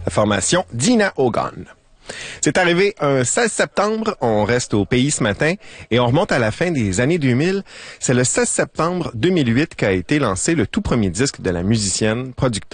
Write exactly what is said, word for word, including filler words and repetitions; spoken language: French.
la formation Dina Ogon. C'est arrivé un seize septembre, on reste au pays ce matin et on remonte à la fin des années deux mille. C'est le seize septembre deux mille huit qu'a été lancé le tout premier disque de la musicienne, productrice